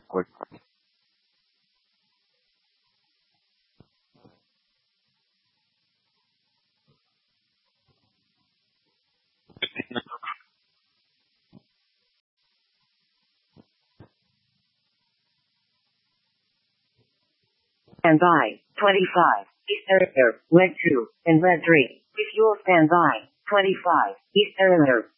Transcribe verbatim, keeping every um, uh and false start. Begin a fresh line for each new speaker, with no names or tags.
quick.
Stand by. twenty-five. East Area. Leg two. And leg three. Refuel stand by. twenty-five. East Area.